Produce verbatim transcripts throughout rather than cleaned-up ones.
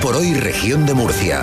por Hoy, región de Murcia.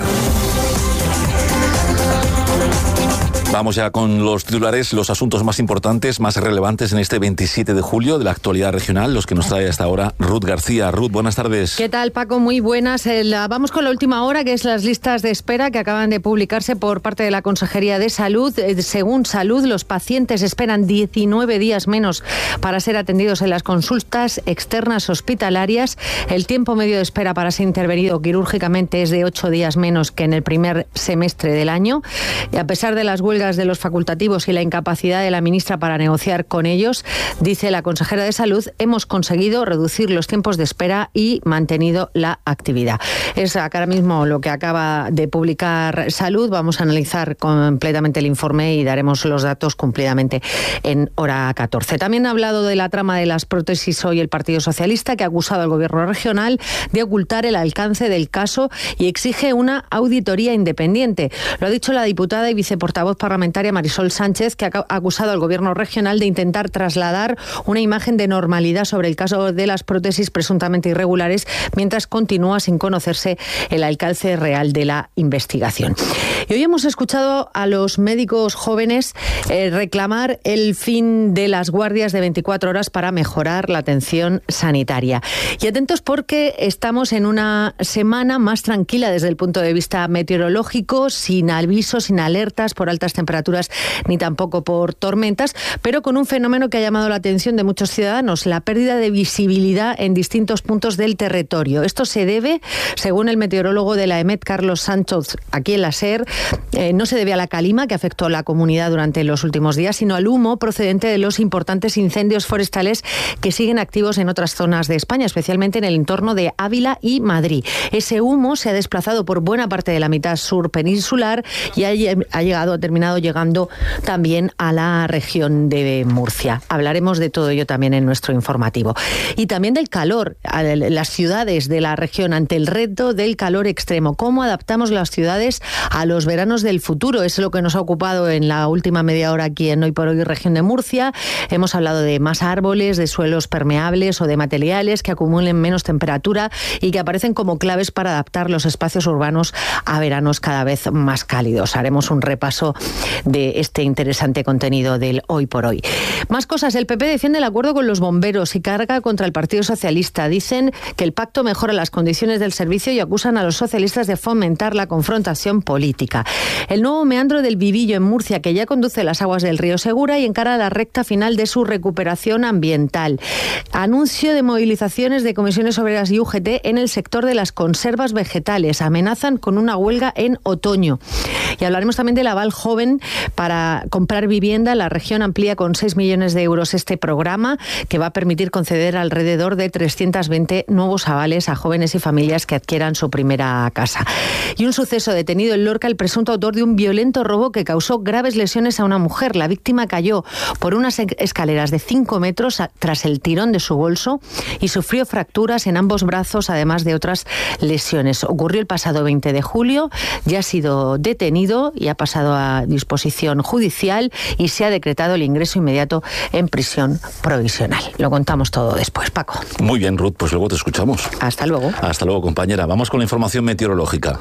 Vamos ya con los titulares, los asuntos más importantes, más relevantes en este veintisiete de julio de la actualidad regional, los que nos trae hasta ahora Ruth García. Ruth, buenas tardes. ¿Qué tal, Paco? Muy buenas. El, vamos con la última hora, que es las listas de espera que acaban de publicarse por parte de la Consejería de Salud. Según Salud, los pacientes esperan diecinueve días menos para ser atendidos en las consultas externas hospitalarias. El tiempo medio de espera para ser intervenido quirúrgicamente es de ocho días menos que en el primer semestre del año. Y a pesar de las huelgas de los facultativos y la incapacidad de la ministra para negociar con ellos, dice la consejera de Salud, hemos conseguido reducir los tiempos de espera y mantenido la actividad. Es ahora mismo lo que acaba de publicar Salud. Vamos a analizar completamente el informe y daremos los datos cumplidamente en hora catorce. También ha hablado de la trama de las prótesis hoy el Partido Socialista, que ha acusado al Gobierno regional de ocultar el alcance del caso y exige una auditoría independiente. Lo ha dicho la diputada y viceportavoz parlamentaria Marisol Sánchez, que ha acusado al Gobierno regional de intentar trasladar una imagen de normalidad sobre el caso de las prótesis presuntamente irregulares, mientras continúa sin conocerse el alcance real de la investigación. Y hoy hemos escuchado a los médicos jóvenes eh, reclamar el fin de las guardias de veinticuatro horas para mejorar la atención sanitaria. Y atentos, porque estamos en una semana más tranquila desde el punto de vista meteorológico, sin avisos, sin alertas por altas temperaturas ni tampoco por tormentas, pero con un fenómeno que ha llamado la atención de muchos ciudadanos: la pérdida de visibilidad en distintos puntos del territorio. Esto se debe, según el meteorólogo de la EMET, Carlos Sánchez, aquí en la SER, eh, no se debe a la calima que afectó a la comunidad durante los últimos días, sino al humo procedente de los importantes incendios forestales que siguen activos en otras zonas de España, especialmente en el entorno de Ávila y Madrid. Ese humo se ha desplazado por buena parte de la mitad sur peninsular y ha, ha llegado, ha terminado llegando también a la región de Murcia. Hablaremos de todo ello también en nuestro informativo. Y también del calor, las ciudades de la región ante el reto del calor extremo. ¿Cómo adaptamos las ciudades a los veranos del futuro? Es lo que nos ha ocupado en la última media hora aquí en Hoy por Hoy, región de Murcia. Hemos hablado de más árboles, de suelos permeables o de materiales que acumulen menos temperatura y que aparecen como claves para adaptar los espacios urbanos a veranos cada vez más cálidos. Haremos un repaso de este interesante contenido del Hoy por Hoy. Más cosas. El P P defiende el acuerdo con los bomberos y carga contra el Partido Socialista. Dicen que el pacto mejora las condiciones del servicio y acusan a los socialistas de fomentar la confrontación política. El nuevo meandro del Vivillo en Murcia, que ya conduce las aguas del río Segura y encara la recta final de su recuperación ambiental. Anuncio de movilizaciones de comisiones obreras y U G T en el sector de las conservas vegetales. Amenazan con una huelga en otoño. Y hablaremos también del aval joven para comprar vivienda. La región amplía con seis millones de euros este programa, que va a permitir conceder alrededor de trescientos veinte nuevos avales a jóvenes y familias que adquieran su primera casa. Y un suceso: detenido en Lorca el presunto autor de un violento robo que causó graves lesiones a una mujer. La víctima cayó por unas escaleras de cinco metros tras el tirón de su bolso y sufrió fracturas en ambos brazos, además de otras lesiones. Ocurrió el pasado veinte de julio, ya ha sido detenido y ha pasado a disposición judicial y se ha decretado el ingreso inmediato en prisión provisional. Lo contamos todo después, Paco. Muy bien, Ruth, pues luego te escuchamos. Hasta luego. Hasta luego, compañera. Vamos con la información meteorológica.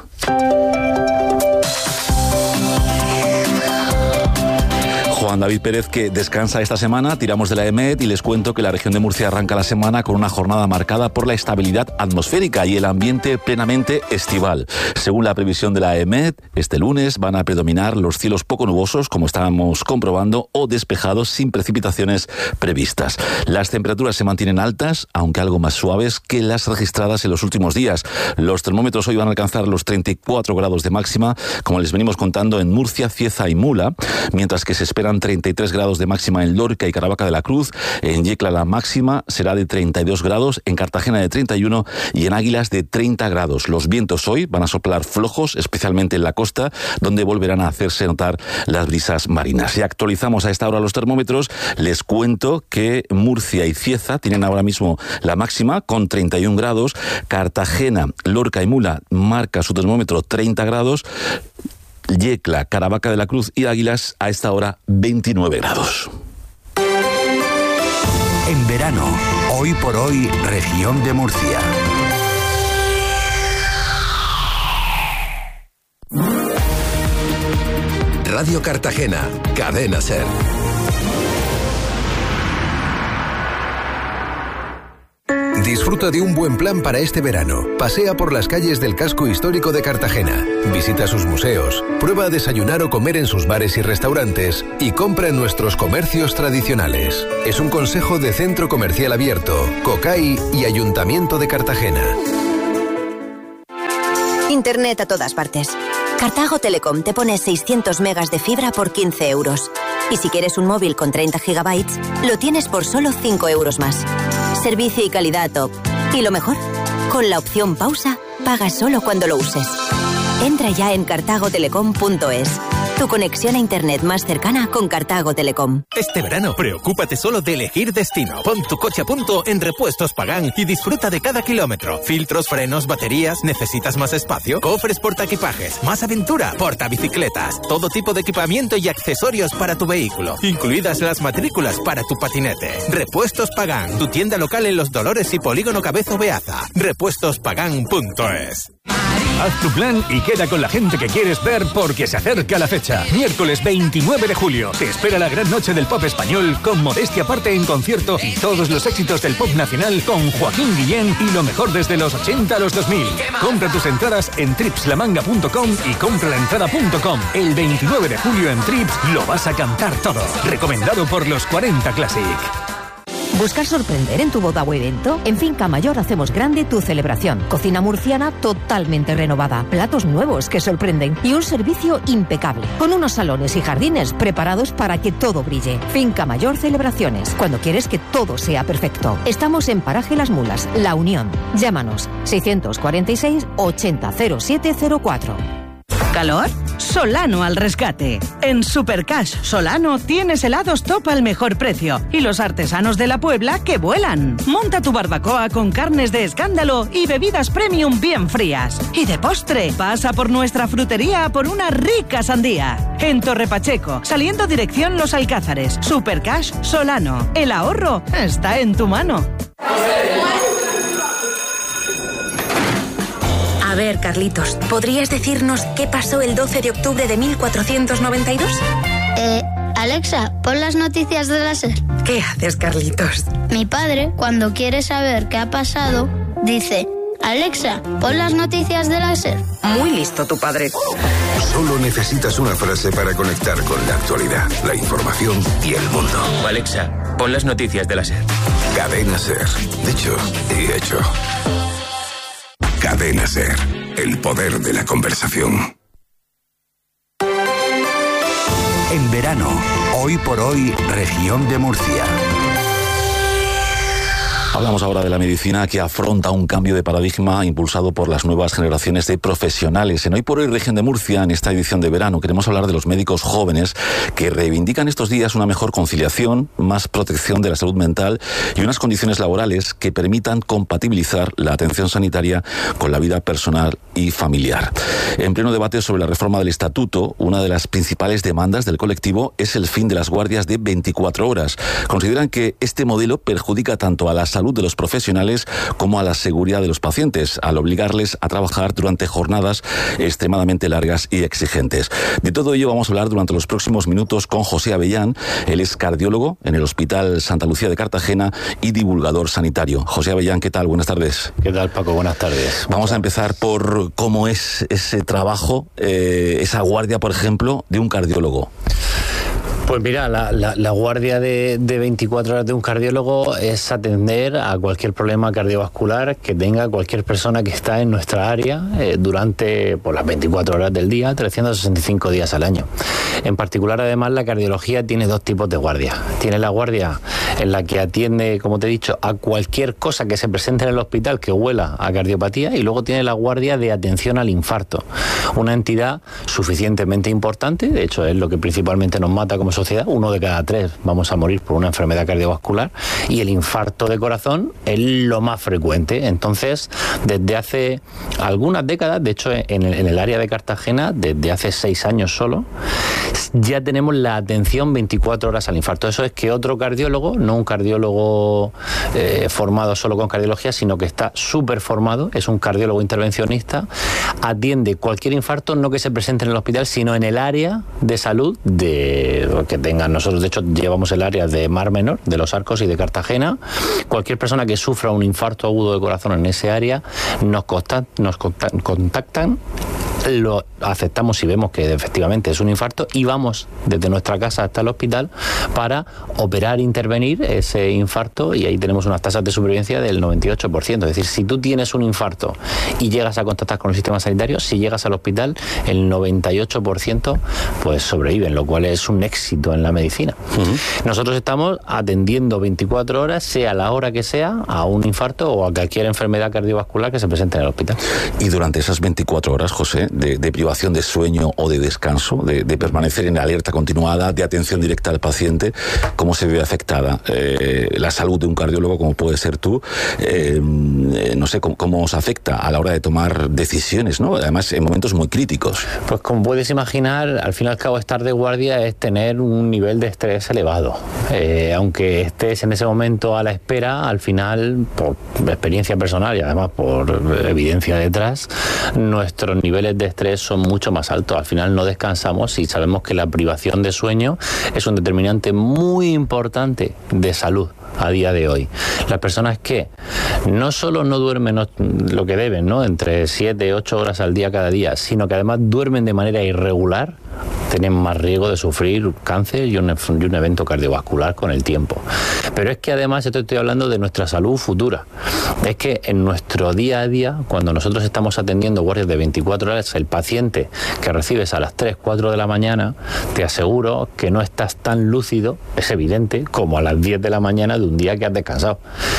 Juan David Pérez, que descansa esta semana. Tiramos de la EMET y les cuento que la región de Murcia arranca la semana con una jornada marcada por la estabilidad atmosférica y el ambiente plenamente estival. Según la previsión de la EMET, este lunes van a predominar los cielos poco nubosos, como estábamos comprobando, o despejados sin precipitaciones previstas. Las temperaturas se mantienen altas, aunque algo más suaves que las registradas en los últimos días. Los termómetros hoy van a alcanzar los treinta y cuatro grados de máxima, como les venimos contando, en Murcia, Cieza y Mula, mientras que se esperan treinta y tres grados de máxima en Lorca y Caravaca de la Cruz. En Yecla la máxima será de treinta y dos grados, en Cartagena de treinta y uno y en Águilas de treinta grados. Los vientos hoy van a soplar flojos, especialmente en la costa, donde volverán a hacerse notar las brisas marinas. Si actualizamos a esta hora los termómetros, les cuento que Murcia y Cieza tienen ahora mismo la máxima con treinta y un grados, Cartagena, Lorca y Mula marca su termómetro treinta grados, Yecla, Caravaca de la Cruz y Águilas a esta hora veintinueve grados. En verano, Hoy por Hoy, región de Murcia. Radio Cartagena, Cadena SER. Disfruta de un buen plan para este verano. Pasea por las calles del casco histórico de Cartagena. Visita sus museos. Prueba a desayunar o comer en sus bares y restaurantes. Y compra en nuestros comercios tradicionales. Es un consejo de Centro Comercial Abierto, COCAI y Ayuntamiento de Cartagena. Internet a todas partes. Cartago Telecom te pone seiscientos megas de fibra por quince euros. Y si quieres un móvil con treinta gigabytes, lo tienes por solo cinco euros más. Servicio y calidad top. Y lo mejor, con la opción pausa, pagas solo cuando lo uses. Entra ya en cartago telecom punto es. Tu conexión a internet más cercana con Cartago Telecom. Este verano, preocúpate solo de elegir destino. Pon tu coche a punto en Repuestos Pagán y disfruta de cada kilómetro. Filtros, frenos, baterías. ¿Necesitas más espacio? Cofres portaequipajes, más aventura, portabicicletas, todo tipo de equipamiento y accesorios para tu vehículo, incluidas las matrículas para tu patinete. Repuestos Pagán, tu tienda local en Los Dolores y Polígono Cabezo Beaza. repuestos pagán punto es. Haz tu plan y queda con la gente que quieres ver porque se acerca la fecha. Miércoles veintinueve de julio. Te espera la gran noche del pop español con Modestia Aparte en concierto y todos los éxitos del pop nacional con Joaquín Guillén y lo mejor desde los ochenta a los dos mil. Compra tus entradas en trips la manga punto com y compralaentrada punto com. El veintinueve de julio en Trips lo vas a cantar todo. Recomendado por los cuarenta Classic. ¿Buscas sorprender en tu boda o evento? En Finca Mayor hacemos grande tu celebración. Cocina murciana totalmente renovada, platos nuevos que sorprenden y un servicio impecable, con unos salones y jardines preparados para que todo brille. Finca Mayor Celebraciones, cuando quieres que todo sea perfecto. Estamos en Paraje Las Mulas, La Unión. Llámanos seiscientos cuarenta y seis ochenta cero siete cero cuatro. ¿Calor? Solano al rescate. En Supercash Solano tienes helados top al mejor precio y los artesanos de la Puebla que vuelan. Monta tu barbacoa con carnes de escándalo y bebidas premium bien frías. Y de postre, pasa por nuestra frutería por una rica sandía. En Torre Pacheco, saliendo dirección Los Alcázares. Supercash Solano. El ahorro está en tu mano. A ver, Carlitos, ¿podrías decirnos qué pasó el doce de octubre de mil cuatrocientos noventa y dos? Eh, Alexa, pon las noticias de la SER. ¿Qué haces, Carlitos? Mi padre, cuando quiere saber qué ha pasado, dice: Alexa, pon las noticias de la SER. Muy listo tu padre. Solo necesitas una frase para conectar con la actualidad, la información y el mundo. Alexa, pon las noticias de la SER. Cadena SER. Dicho y hecho. Cadena SER, el poder de la conversación. En verano, hoy por hoy, región de Murcia. Hablamos ahora de la medicina que afronta un cambio de paradigma impulsado por las nuevas generaciones de profesionales. En Hoy por Hoy, región de Murcia, en esta edición de verano, queremos hablar de los médicos jóvenes que reivindican estos días una mejor conciliación, más protección de la salud mental y unas condiciones laborales que permitan compatibilizar la atención sanitaria con la vida personal y familiar. En pleno debate sobre la reforma del estatuto, una de las principales demandas del colectivo es el fin de las guardias de veinticuatro horas. Consideran que este modelo perjudica tanto a la salud de los profesionales como a la seguridad de los pacientes, al obligarles a trabajar durante jornadas extremadamente largas y exigentes. De todo ello vamos a hablar durante los próximos minutos con José Avellán. Él es cardiólogo en el Hospital Santa Lucía de Cartagena y divulgador sanitario. José Avellán, ¿qué tal? Buenas tardes. ¿Qué tal, Paco? Buenas tardes. Vamos a empezar por cómo es ese trabajo, eh, esa guardia, por ejemplo, de un cardiólogo. Pues mira, la, la, la guardia de, de veinticuatro horas de un cardiólogo es atender a cualquier problema cardiovascular que tenga cualquier persona que está en nuestra área eh, durante pues, las veinticuatro horas del día, trescientos sesenta y cinco días al año. En particular, además, la cardiología tiene dos tipos de guardia. Tiene la guardia en la que atiende, como te he dicho, a cualquier cosa que se presente en el hospital que huela a cardiopatía, y luego tiene la guardia de atención al infarto, una entidad suficientemente importante, de hecho es lo que principalmente nos mata como sociedad. Uno de cada tres vamos a morir por una enfermedad cardiovascular y el infarto de corazón es lo más frecuente. Entonces, desde hace algunas décadas, de hecho en el, en el área de Cartagena, desde hace seis años solo, ya tenemos la atención veinticuatro horas al infarto. Eso es que otro cardiólogo, no un cardiólogo eh, formado solo con cardiología, sino que está súper formado, es un cardiólogo intervencionista, atiende cualquier infarto, no que se presente en el hospital, sino en el área de salud de que tengan. Nosotros, de hecho, llevamos el área de Mar Menor, de Los Arcos y de Cartagena. Cualquier persona que sufra un infarto agudo de corazón en ese área, nos, contactan, nos contactan, lo aceptamos si vemos que efectivamente es un infarto y vamos desde nuestra casa hasta el hospital para operar, intervenir ese infarto, y ahí tenemos unas tasas de supervivencia del noventa y ocho por ciento. Es decir, si tú tienes un infarto y llegas a contactar con el sistema sanitario, si llegas al hospital, el noventa y ocho por ciento pues sobreviven, lo cual es un éxito en la medicina. Uh-huh. Nosotros estamos atendiendo veinticuatro horas, sea la hora que sea, a un infarto o a cualquier enfermedad cardiovascular que se presente en el hospital. Y durante esas veinticuatro horas, José, de, de privación de sueño o de descanso, de, de permanecer en alerta continuada, de atención directa al paciente, ¿cómo se ve afectada eh, la salud de un cardiólogo como puede ser tú? Eh, no sé, ¿cómo, cómo os afecta a la hora de tomar decisiones, ¿no? Además, en momentos muy críticos. Pues como puedes imaginar, al fin y al cabo, estar de guardia es tener un nivel de estrés elevado. Eh, aunque estés en ese momento a la espera, al final, por experiencia personal y además por evidencia detrás, nuestros niveles de estrés son mucho más altos. Al final no descansamos y sabemos que la privación de sueño es un determinante muy importante de salud a día de hoy. Las personas que no solo no duermen lo que deben, ¿no?, entre siete, ocho horas al día cada día, sino que además duermen de manera irregular, tienen más riesgo de sufrir cáncer y un, y un evento cardiovascular con el tiempo. Pero es que además esto estoy hablando de nuestra salud futura. Es que en nuestro día a día, cuando nosotros estamos atendiendo guardias de veinticuatro horas, el paciente que recibes a las tres, cuatro de la mañana, te aseguro que no estás tan lúcido, es evidente, como a las diez de la mañana de un día que has descansado.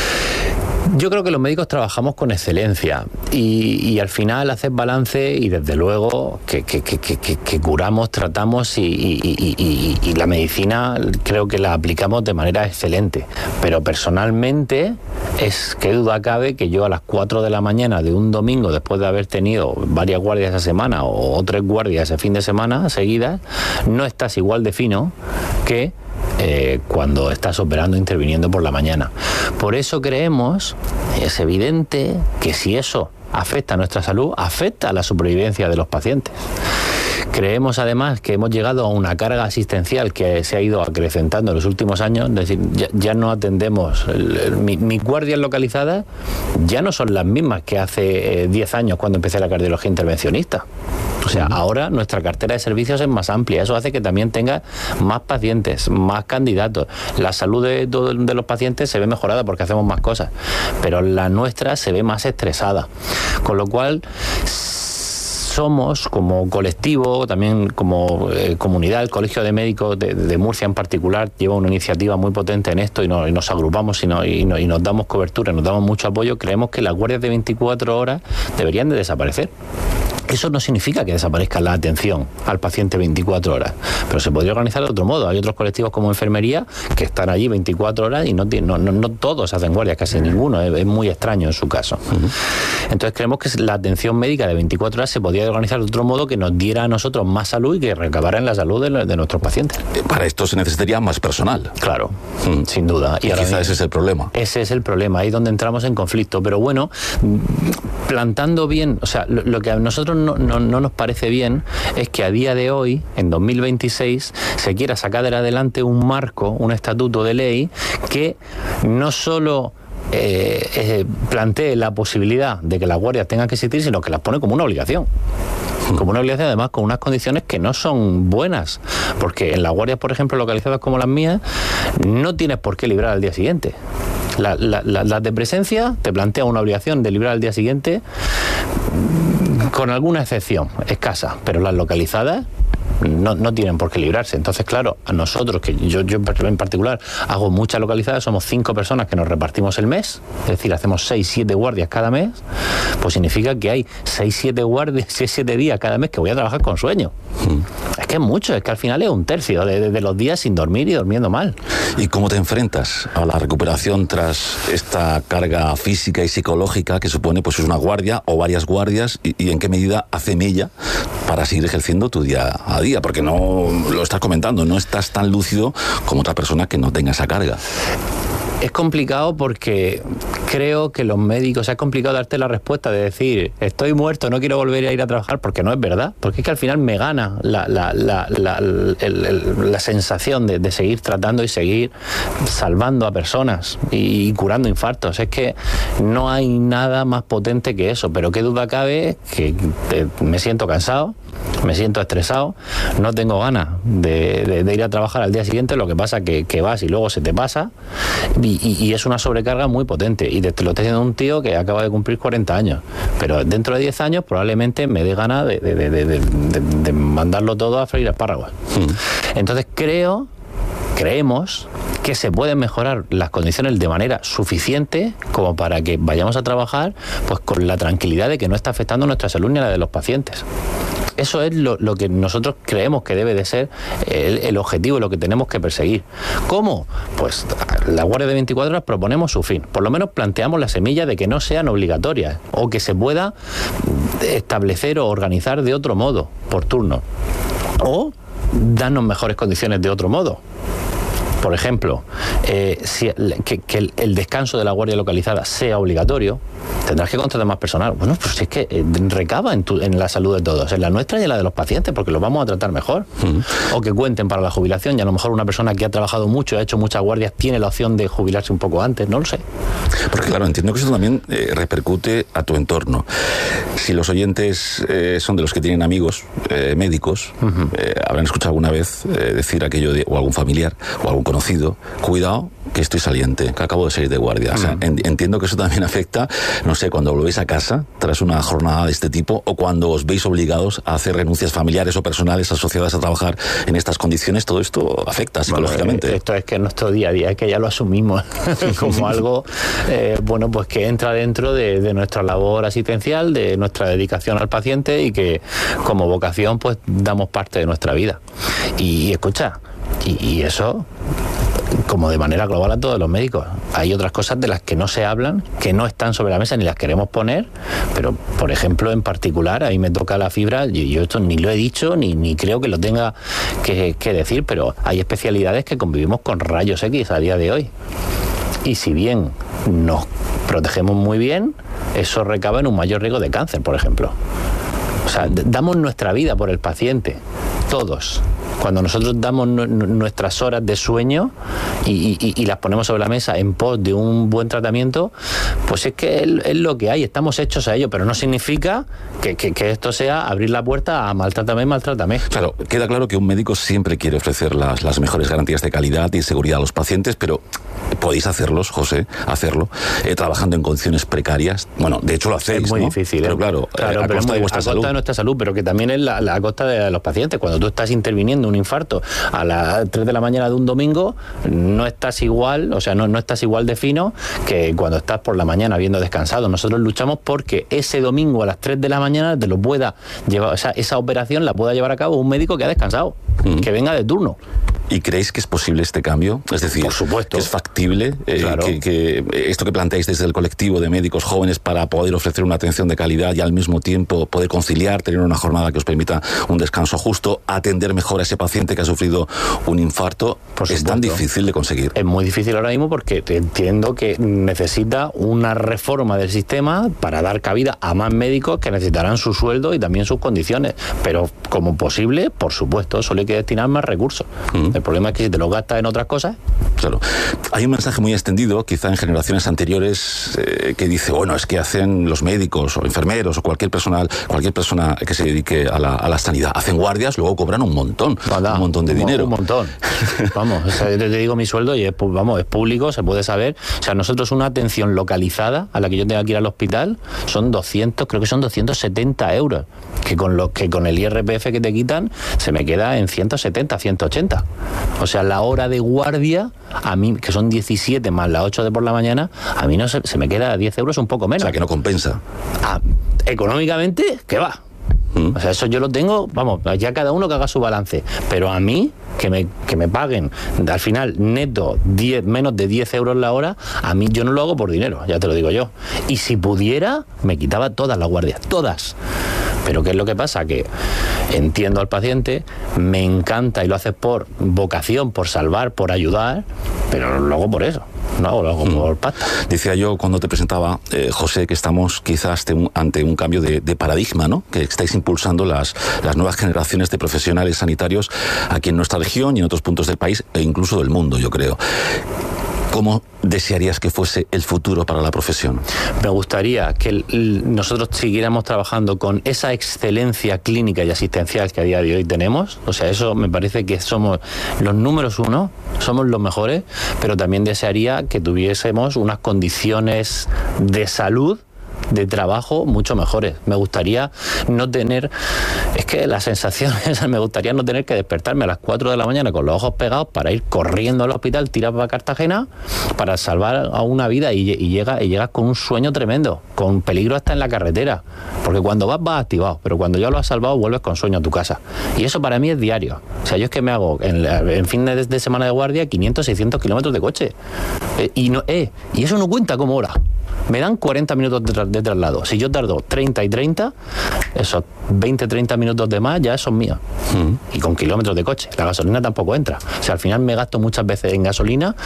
Yo creo que los médicos trabajamos con excelencia y, y al final haces balance y desde luego que, que, que, que, que curamos, tratamos y, y, y, y, y la medicina creo que la aplicamos de manera excelente. Pero personalmente, es que duda cabe que yo a las cuatro de la mañana de un domingo, después de haber tenido varias guardias esa semana o, o tres guardias ese fin de semana seguidas, no estás igual de fino que Eh, cuando estás operando, interviniendo por la mañana. Por eso creemos, es evidente, que si eso afecta a nuestra salud, afecta a la supervivencia de los pacientes. Creemos además que hemos llegado a una carga asistencial que se ha ido acrecentando en los últimos años, es decir, ya, ya no atendemos, el, el, mi, mis guardias localizadas ya no son las mismas que hace diez eh, años cuando empecé la cardiología intervencionista. O sea, ahora nuestra cartera de servicios es más amplia, eso hace que también tenga más pacientes, más candidatos. La salud de, de los pacientes se ve mejorada porque hacemos más cosas, pero la nuestra se ve más estresada. Con lo cual, somos como colectivo, también como eh, comunidad, el Colegio de Médicos de, de Murcia en particular lleva una iniciativa muy potente en esto y, no, y nos agrupamos y, no, y, no, y nos damos cobertura, nos damos mucho apoyo. Creemos que las guardias de veinticuatro horas deberían de desaparecer. Eso no significa que desaparezca la atención al paciente veinticuatro horas, pero se podría organizar de otro modo. Hay otros colectivos como enfermería que están allí veinticuatro horas y no, no, no, no todos hacen guardia, casi ninguno, es, es muy extraño en su caso. Uh-huh. Entonces creemos que la atención médica de veinticuatro horas se podría organizar de otro modo que nos diera a nosotros más salud y que recabara en la salud de, de nuestros pacientes. Para esto se necesitaría más personal. Claro, uh-huh. Sin duda. Y, y quizá ese es el problema. Ese es el problema, ahí es donde entramos en conflicto. Pero bueno, plantando bien, o sea, lo, lo que a nosotros No, no, no nos parece bien es que a día de hoy, en dos mil veintiséis, se quiera sacar adelante un marco, un estatuto de ley que no solo eh, eh, plantee la posibilidad de que las guardias tengan que existir, sino que las pone como una obligación. Como una obligación, además, con unas condiciones que no son buenas, porque en las guardias, por ejemplo, localizadas como las mías, no tienes por qué librar al día siguiente. La, la, la, las de presencia te plantea una obligación de librar al día siguiente, con alguna excepción escasa, pero las localizadas no, no tienen por qué librarse. Entonces, claro, a nosotros, que yo, yo en particular hago muchas localizadas, somos cinco personas que nos repartimos el mes, es decir, hacemos seis, siete guardias cada mes, pues significa que hay seis, siete guardias, seis, siete días cada mes que voy a trabajar con sueño. Mm. Es que es mucho, es que al final es un tercio de, de, de los días sin dormir y durmiendo mal. ¿Y cómo te enfrentas a la recuperación tras esta carga física y psicológica que supone pues una guardia o varias guardias y, y en qué medida hace mella para seguir ejerciendo tu día a día, porque no lo estás comentando, no estás tan lúcido como otra persona que no tenga esa carga. Es complicado porque creo que los médicos, o sea, es complicado darte la respuesta de decir, estoy muerto, no quiero volver a ir a trabajar, porque no es verdad, porque es que al final me gana la, la, la, la, el, el, la sensación de, de seguir tratando y seguir salvando a personas y, y curando infartos. Es que no hay nada más potente que eso, pero qué duda cabe que te, me siento cansado, me siento estresado, no tengo ganas de, de, de ir a trabajar al día siguiente, lo que pasa que, que vas y luego se te pasa. Y, y, y es una sobrecarga muy potente. Y te lo está diciendo un tío que acaba de cumplir cuarenta años. Pero dentro de diez años probablemente me dé ganas de, de, de, de, de, de mandarlo todo a freír espárragos. Mm. Entonces creo, creemos que se pueden mejorar las condiciones de manera suficiente como para que vayamos a trabajar pues con la tranquilidad de que no está afectando nuestra salud ni a la de los pacientes. Eso es lo, lo que nosotros creemos que debe de ser el, el objetivo, lo que tenemos que perseguir. ¿Cómo? Pues la guardia de veinticuatro horas proponemos su fin. Por lo menos planteamos la semilla de que no sean obligatorias o que se pueda establecer o organizar de otro modo, por turno. O darnos mejores condiciones de otro modo. Por ejemplo, eh, si, que, que el, el descanso de la guardia localizada sea obligatorio, tendrás que contratar más personal. Bueno, pues es que eh, recaba en, tu, en la salud de todos, en la nuestra y en la de los pacientes, porque los vamos a tratar mejor. Mm. O que cuenten para la jubilación, y a lo mejor una persona que ha trabajado mucho, ha hecho muchas guardias, tiene la opción de jubilarse un poco antes, no lo sé. Porque claro, entiendo que eso también eh, repercute a tu entorno. Si los oyentes eh, son de los que tienen amigos eh, médicos, uh-huh. eh, habrán escuchado alguna vez eh, decir aquello de, o algún familiar, o algún conocido, cuidado que estoy saliente, que acabo de salir de guardia. Uh-huh. O sea, en, entiendo que eso también afecta, no sé, cuando volvéis a casa tras una jornada de este tipo, o cuando os veis obligados a hacer renuncias familiares o personales asociadas a trabajar en estas condiciones, todo esto afecta psicológicamente. Bueno, esto es que es nuestro día a día, es que ya lo asumimos como algo, eh, bueno, pues que entra dentro de, de nuestra labor asistencial, de nuestra dedicación al paciente, y que como vocación pues damos parte de nuestra vida. Y, y escucha, y, y eso como de manera global a todos los médicos. Hay otras cosas de las que no se hablan, que no están sobre la mesa ni las queremos poner, pero por ejemplo en particular a mí me toca la fibra, y yo esto ni lo he dicho ni, ni creo que lo tenga que, que decir, pero hay especialidades que convivimos con rayos X a día de hoy. Y si bien nos protegemos muy bien, eso recaba en un mayor riesgo de cáncer, por ejemplo. O sea, damos nuestra vida por el paciente, todos. Cuando nosotros damos n- nuestras horas de sueño y, y, y las ponemos sobre la mesa en pos de un buen tratamiento, pues es que es, es lo que hay, estamos hechos a ello, pero no significa que, que, que esto sea abrir la puerta a maltrátame, maltrátame. Claro, queda claro que un médico siempre quiere ofrecer las, las mejores garantías de calidad y seguridad a los pacientes, pero podéis hacerlos, José, hacerlo, eh, trabajando en condiciones precarias. Bueno, de hecho lo hacéis, es muy ¿no? difícil, pero ¿eh? claro, claro eh, a pero costa muy, de vuestra a salud. costa de nuestra salud, pero que también es la, la a costa de los pacientes. Cuando tú estás interviniendo un infarto a las tres de la mañana de un domingo, no estás igual, o sea, no, no estás igual de fino que cuando estás por la mañana habiendo descansado. Nosotros luchamos porque ese domingo a las tres de la mañana te lo pueda llevar, o sea, esa operación la pueda llevar a cabo un médico que ha descansado, mm. que venga de turno. ¿Y creéis que es posible este cambio? Es decir, por supuesto, que es factible, eh, claro. que, que esto que planteáis desde el colectivo de médicos jóvenes para poder ofrecer una atención de calidad y al mismo tiempo poder conciliar, tener una jornada que os permita un descanso justo, atender mejor a ese paciente que ha sufrido un infarto, es tan difícil de conseguir. Es muy difícil ahora mismo porque entiendo que necesita una reforma del sistema para dar cabida a más médicos que necesitarán su sueldo y también sus condiciones. Pero como posible, por supuesto, solo hay que destinar más recursos. Mm. El problema es que si te lo gastas en otras cosas... Claro. Hay un mensaje muy extendido, quizá en generaciones anteriores, eh, que dice, bueno, es que hacen los médicos o enfermeros o cualquier personal, cualquier persona que se dedique a la, a la sanidad, hacen guardias, luego cobran un montón, Vada, un montón de un, dinero. Un montón. Vamos, o sea, te, te digo mi sueldo y es, vamos, es público, se puede saber. O sea, nosotros una atención localizada a la que yo tenga que ir al hospital son doscientos, creo que son doscientos setenta euros, que con lo que con el I R P F que te quitan se me queda en ciento setenta, ciento ochenta. O sea, la hora de guardia, a mí, que son diecisiete más las ocho de por la mañana, a mí no se, se me queda diez euros, un poco menos. O sea, que no compensa. Ah, económicamente, ¿qué va? ¿Mm? O sea, eso yo lo tengo, vamos, ya cada uno que haga su balance. Pero a mí, que me, que me paguen al final neto diez, menos de diez euros la hora, a mí yo no lo hago por dinero, ya te lo digo yo. Y si pudiera, me quitaba todas las guardias, todas. Pero ¿qué es lo que pasa? Que entiendo al paciente, me encanta y lo haces por vocación, por salvar, por ayudar, pero lo hago por eso. No, lo hago mm. por pasta. Decía yo cuando te presentaba, eh, José, que estamos quizás un, ante un cambio de, de paradigma, ¿no? Que estáis impulsando las, las nuevas generaciones de profesionales sanitarios aquí en nuestra región y en otros puntos del país e incluso del mundo, yo creo. ¿Cómo desearías que fuese el futuro para la profesión? Me gustaría que el, el, nosotros siguiéramos trabajando con esa excelencia clínica y asistencial que a día de hoy tenemos. O sea, eso me parece que somos los números uno, somos los mejores, pero también desearía que tuviésemos unas condiciones de salud, de trabajo mucho mejores. Me gustaría no tener, es que la sensación es, me gustaría no tener que despertarme a las cuatro de la mañana con los ojos pegados para ir corriendo al hospital, tirar para Cartagena para salvar a una vida y, y llega y llegas con un sueño tremendo, con peligro hasta en la carretera, porque cuando vas vas activado, pero cuando ya lo has salvado vuelves con sueño a tu casa, y eso para mí es diario. O sea, yo es que me hago en, en fin de, de semana de guardia quinientos, seiscientos kilómetros de coche, eh, y, no, eh, y eso no cuenta como hora. Me dan cuarenta minutos de, de traslado. Si yo tardo treinta y treinta, esos veinte, treinta minutos de más ya son míos. Mm. Y con kilómetros de coche. La gasolina tampoco entra. O sea, al final me gasto muchas veces en gasolina.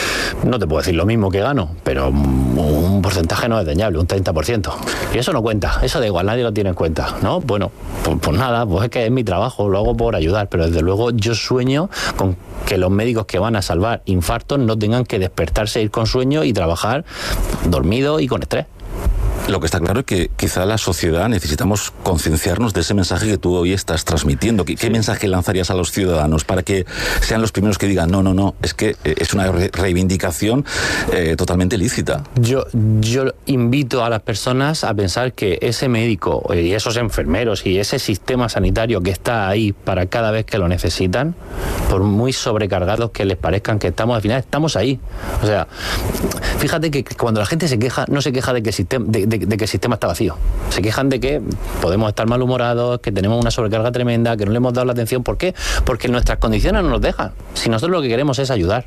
No te puedo decir lo mismo que gano, pero un porcentaje no es desdeñable, un treinta por ciento. Y eso no cuenta. Eso da igual, nadie lo tiene en cuenta, ¿no? Bueno, pues, pues nada, pues es que es mi trabajo, lo hago por ayudar. Pero desde luego yo sueño con que los médicos que van a salvar infartos no tengan que despertarse, ir con sueño y trabajar dormido y con estrés. Lo que está claro es que quizá la sociedad necesitamos concienciarnos de ese mensaje que tú hoy estás transmitiendo. ¿Qué, sí. ¿Qué mensaje lanzarías a los ciudadanos para que sean los primeros que digan no, no, no, es que es una re- reivindicación eh, totalmente lícita? Yo, yo invito a las personas a pensar que ese médico y esos enfermeros y ese sistema sanitario que está ahí para cada vez que lo necesitan, por muy sobrecargados que les parezcan que estamos, al final estamos ahí. O sea, fíjate que cuando la gente se queja, no se queja de que el sistema... De, De, de que el sistema está vacío. Se quejan de que podemos estar malhumorados, que tenemos una sobrecarga tremenda, que no le hemos dado la atención. ¿Por qué? Porque nuestras condiciones no nos dejan. Si nosotros lo que queremos es ayudar.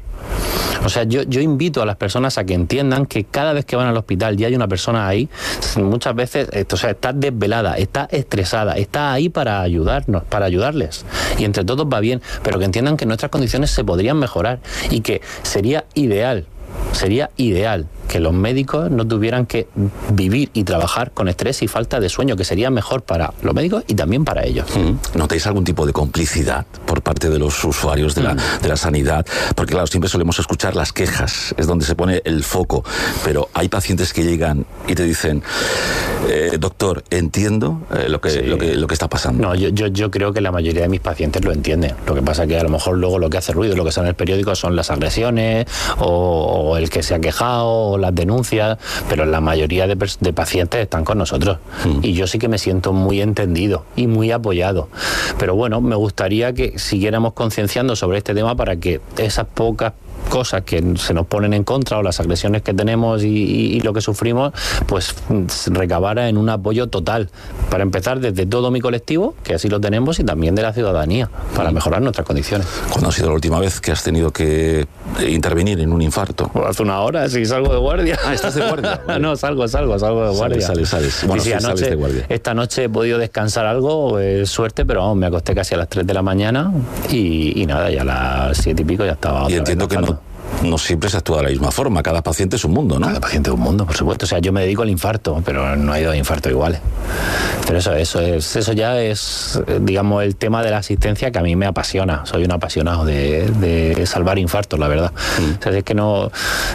O sea, yo, yo invito a las personas a que entiendan que cada vez que van al hospital y hay una persona ahí, muchas veces, o sea, está desvelada, está estresada, está ahí para ayudarnos, para ayudarles. Y entre todos va bien, pero que entiendan que nuestras condiciones se podrían mejorar y que sería ideal, sería ideal que los médicos no tuvieran que vivir y trabajar con estrés y falta de sueño, que sería mejor para los médicos y también para ellos. Mm. ¿Notáis algún tipo de complicidad por parte de los usuarios de la, mm. de la sanidad? Porque claro, siempre solemos escuchar las quejas, es donde se pone el foco, pero hay pacientes que llegan y te dicen, eh, doctor, entiendo eh, lo, que, sí. lo, que, lo que está pasando. No, yo, yo, yo creo que la mayoría de mis pacientes lo entienden. Lo que pasa es que a lo mejor luego lo que hace ruido, lo que sale en el periódico son las agresiones o, o el que se ha quejado, las denuncias, pero la mayoría de, de pacientes están con nosotros mm. y yo sí que me siento muy entendido y muy apoyado, pero bueno, me gustaría que siguiéramos concienciando sobre este tema para que esas pocas cosas que se nos ponen en contra o las agresiones que tenemos y, y, y lo que sufrimos, pues recabara en un apoyo total, para empezar desde todo mi colectivo, que así lo tenemos, y también de la ciudadanía, para mejorar nuestras condiciones. ¿Cuándo ha sido la última vez que has tenido que intervenir en un infarto? Pues hace una hora, sí, salgo de guardia. Ah, ¿estás de guardia? Vale. No, salgo, salgo, salgo de guardia. Sales, sales, sales. Bueno, sí, sí, sí, anoche, sales de guardia. Esta noche he podido descansar algo, eh, suerte, pero vamos, me acosté casi a las tres de la mañana y, y nada, ya a las siete y pico ya estaba otra Y entiendo que no, no siempre se actúa de la misma forma, cada paciente es un mundo, ¿no? Cada paciente es un mundo, por supuesto. O sea, yo me dedico al infarto, pero no hay dos infartos iguales. Pero eso, eso, es, eso ya es, digamos, el tema de la asistencia que a mí me apasiona. Soy un apasionado de, de salvar infartos, la verdad. Mm. O sea, es que no...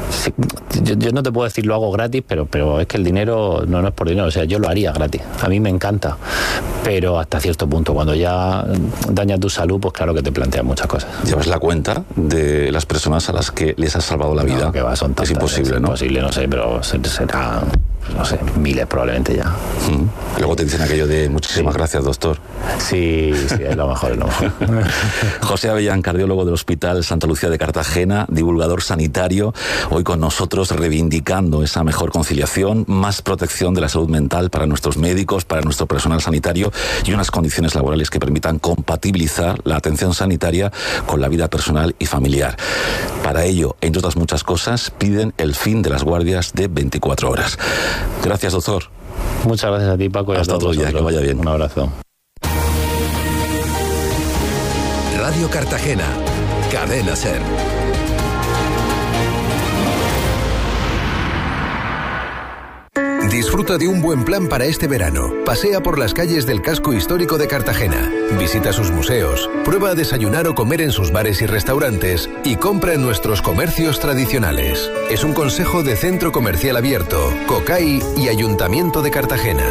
Yo, yo no te puedo decir lo hago gratis, pero, pero es que el dinero no, no es por dinero. O sea, yo lo haría gratis. A mí me encanta. Pero hasta cierto punto, cuando ya daña tu salud, pues claro que te plantean muchas cosas. ¿Llevas la cuenta de las personas a las que les has salvado la vida? No, que va, son tantas, es imposible, es ¿no? imposible, no sé, pero será, no sé, miles probablemente ya. Mm. Luego te dicen aquello de muchísimas sí. gracias, doctor. Sí, sí, es lo mejor, es lo mejor. José Avellán, cardiólogo del Hospital Santa Lucía de Cartagena, divulgador sanitario, hoy con nosotros reivindicando esa mejor conciliación, más protección de la salud mental para nuestros médicos, para nuestro personal sanitario y unas condiciones laborales que permitan compatibilizar la atención sanitaria con la vida personal y familiar. Para ello, entre otras muchas cosas, piden el fin de las guardias de veinticuatro horas. Gracias, doctor. Muchas gracias a ti, Paco, y hasta a todos otro día, que vaya bien. Un abrazo. Radio Cartagena, Cadena SER. Disfruta de un buen plan para este verano. Pasea por las calles del casco histórico de Cartagena. Visita sus museos. Prueba a desayunar o comer en sus bares y restaurantes. Y compra en nuestros comercios tradicionales. Es un consejo de Centro Comercial Abierto, COCAI y Ayuntamiento de Cartagena.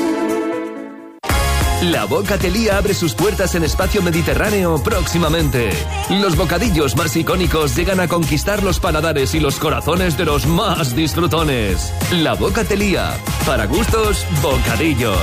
La Bocatelía abre sus puertas en Espacio Mediterráneo próximamente. Los bocadillos más icónicos llegan a conquistar los paladares y los corazones de los más disfrutones. La Bocatelía, para gustos, bocadillos.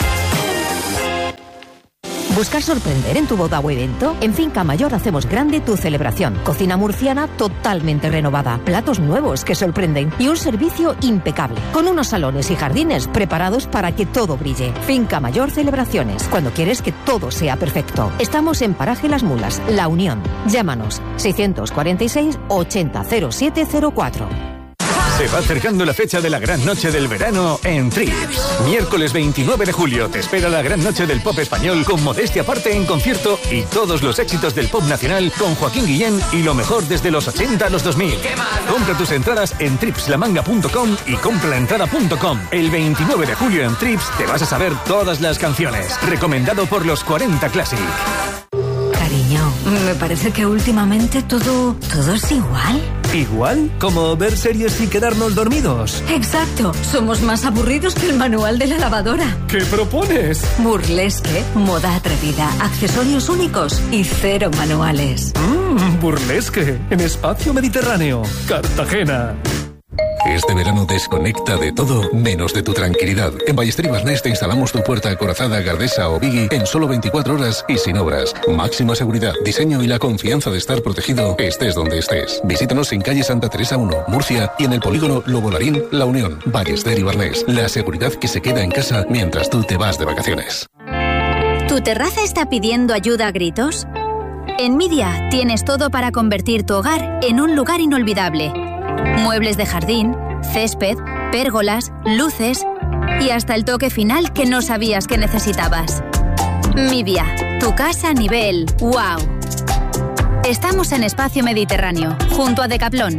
¿Buscas sorprender en tu boda o evento? En Finca Mayor hacemos grande tu celebración. Cocina murciana totalmente renovada, platos nuevos que sorprenden y un servicio impecable, con unos salones y jardines preparados para que todo brille. Finca Mayor Celebraciones, cuando quieres que todo sea perfecto. Estamos en Paraje Las Mulas, La Unión. Llámanos seiscientos cuarenta y seis ochenta cero siete cero cuatro. Se va acercando la fecha de la gran noche del verano en Trips. Miércoles veintinueve de julio te espera la gran noche del pop español con Modestia Aparte en concierto y todos los éxitos del pop nacional con Joaquín Guillén y lo mejor desde los ochenta a los dos mil. Compra tus entradas en trips la manga punto com y compralaentrada punto com. El veintinueve de julio en Trips te vas a saber todas las canciones. Recomendado por los cuarenta Classic. Cariño, me parece que últimamente todo, todo es igual. ¿Igual? ¿Como ver series y quedarnos dormidos? Exacto, somos más aburridos que el manual de la lavadora. ¿Qué propones? Burlesque, moda atrevida, accesorios únicos y cero manuales. Mmm, burlesque, en Espacio Mediterráneo, Cartagena. Este verano desconecta de todo menos de tu tranquilidad. En Ballester y Barnés te instalamos tu puerta acorazada, Gardesa o Biggie en solo veinticuatro horas y sin obras. Máxima seguridad, diseño y la confianza de estar protegido estés donde estés. Visítanos en calle Santa Teresa uno, Murcia, y en el polígono Lobo Larín, La Unión. Ballester y Barnés, la seguridad que se queda en casa mientras tú te vas de vacaciones. ¿Tu terraza está pidiendo ayuda a gritos? En Midia tienes todo para convertir tu hogar en un lugar inolvidable. Muebles de jardín, césped, pérgolas, luces y hasta el toque final que no sabías que necesitabas. Midia, tu casa a nivel ¡wow! Estamos en Espacio Mediterráneo, junto a Decathlon.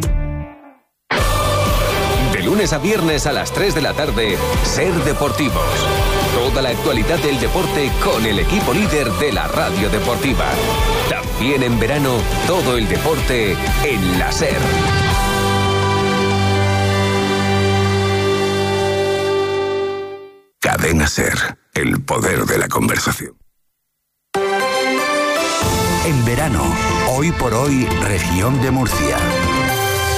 De lunes a viernes a las tres de la tarde, Ser Deportivos. Toda la actualidad del deporte con el equipo líder de la radio deportiva. También en verano, todo el deporte en la SER. Cadena SER, el poder de la conversación. En verano, hoy por hoy, región de Murcia.